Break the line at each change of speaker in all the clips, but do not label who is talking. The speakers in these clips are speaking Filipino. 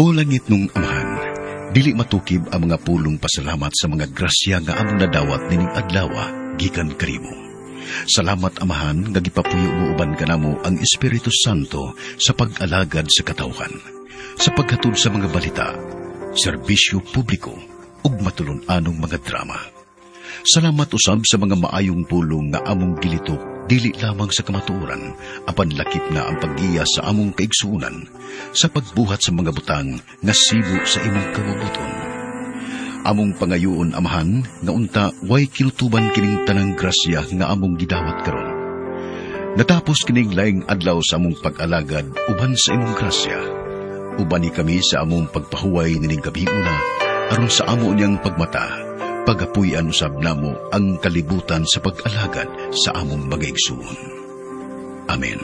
O langit nung amahan, dili matukib ang mga pulong pasalamat sa mga grasya nga among nadawat nining adlawa gikan kanimo. Salamat amahan nga gipapuyo mo uban kanamo ang Espiritu Santo sa pag-alagad sa katawhan, sa paghatod sa mga balita, serbisyo publiko ug matulon-anong mga drama. Salamat usab sa mga maayong pulong nga among gilitok dili lamang sa kamatuoran, apan lakip na ang pag-iya sa among kaigsuunan, sa pagbuhat sa mga butang nga sibo sa imong kabubuton. Among pangayoon amahan, nga unta way kinutuban kining tanang grasya nga among gidawat karon. Natapos kining laing adlaw sa among pag-alagad uban sa imong grasya. Ubani kami sa among pagpahuway nining gabiuna, aron sa amo niyang pagmata, pagapuy-an usab namo ang kalibutan sa pag-alagad sa among mga igsuon. Amen.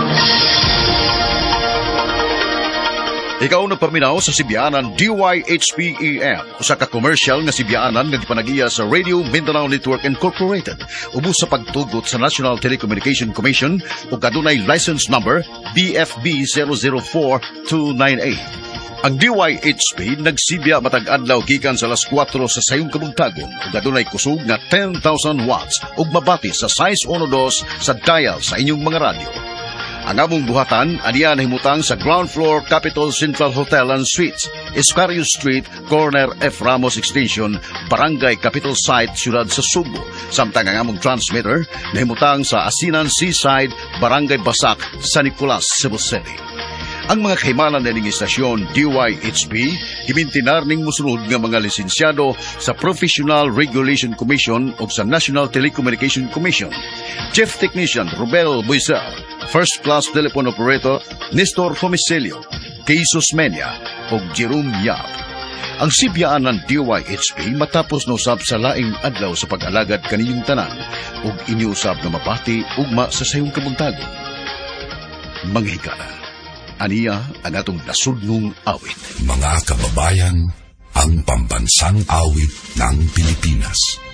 Ikaw nagpaminaw sa Sibianan DYHPEM, usa ka commercial nga Sibianan nga gipanagiya sa Radio Mindanao Network Incorporated, ubos sa pagtugot sa National Telecommunication Commission ug adunay license number BFB 004298. Ang DYHP nagsibya matag adlaw gikan sa alas 4 sa sayong kabuntagon ug adunay kusog nga 10,000 watts ug mabati sa size 12 sa dial sa inyong mga radyo. Ang among buhatan aniya nahimutang sa ground floor Capitol Central Hotel and Suites, Escario Street, corner F. Ramos Extension, Barangay Capitol Site, Siyudad sa Subo. Samtang ang among transmitter nahimutang sa Asinan Seaside, Barangay Basak, San Nicolas, Cebu City. Ang mga kahimanan na ning istasyon DYHP, gimintinar ning musunod nga mga lisensyado sa Professional Regulation Commission o sa National Telecommunication Commission. Chief Technician Rubel Buisel, First Class Telephone Operator Nestor Fomicelio, Jesus Menia o Jerome Yap. Ang sibyaan ng DYHP matapos na usab sa laing adlaw sa pag-alagad kaninyong tanan ug iniusab na mapati ugma sa sayong kabuntagon. Manghikala. Aniya ang atong nasudnong awit.
Mga kababayan, ang pambansang awit ng Pilipinas.